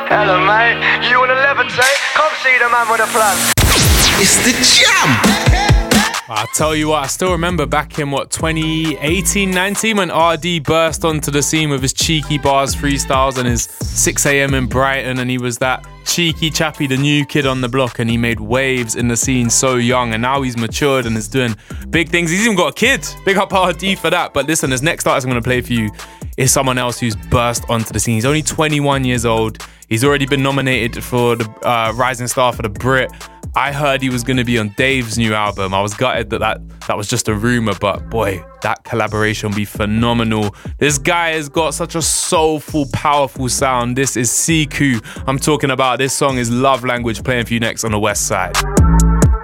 Hello, mate. You wanna levitate? Come see the man with a plan. It's the jam. I'll tell you what, I still remember back in 2018-19 when RD burst onto the scene with his cheeky bars freestyles and his 6 a.m. in Brighton, and he was that cheeky chappy, the new kid on the block, and he made waves in the scene so young, and now he's matured and is doing big things. He's even got a kid. Big up RD for that. But listen, this next artist I'm going to play for you is someone else who's burst onto the scene. He's only 21 years old. He's already been nominated for the Rising Star for the Brit. I heard he was going to be on Dave's new album. I was gutted that was just a rumor, but boy, that collaboration will be phenomenal. This guy has got such a soulful, powerful sound. This is Siku. I'm talking about. This song is Love Language, playing for you next on the West Side.